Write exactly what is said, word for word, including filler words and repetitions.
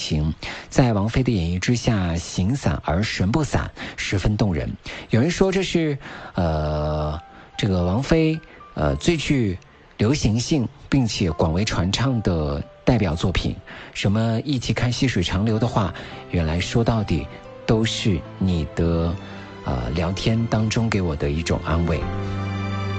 情，在王菲的演绎之下，形散而神不散，十分动人。有人说这是呃这个王菲呃最具流行性并且广为传唱的代表作品，什么一起看细水长流的话，原来说到底都是你的呃聊天当中给我的一种安慰。